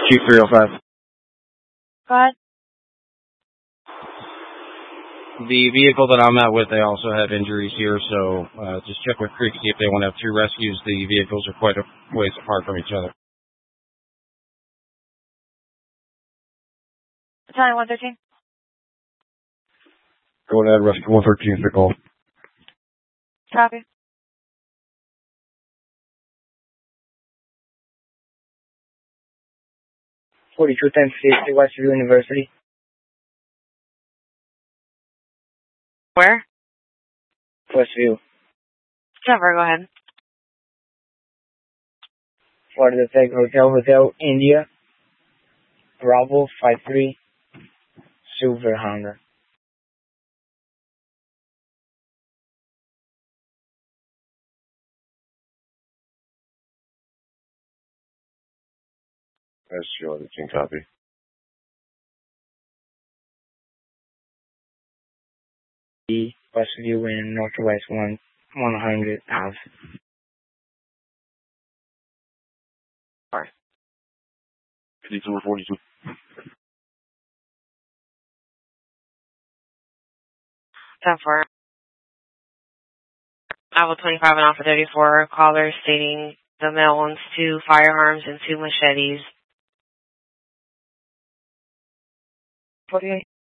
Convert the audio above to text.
Chief 305. Go ahead. The vehicle that I'm at with, they also have injuries here, so just check with Creek, see if they want to have two rescues. The vehicles are quite a ways apart from each other. Battalion 113. Going ahead, rescue 113, the call. Copy. .42 times 50, Westview University. Where? Westview. Trevor, go ahead. Florida Tech Hotel, India. Bravo 53, Silver Honda. That's your other team, copy. Westview in Northwest 100 Ave. Sorry. 52 or 42. Time for Alpha 25 and Alpha 34 callers stating the male owns 2 firearms and 2 machetes. 48.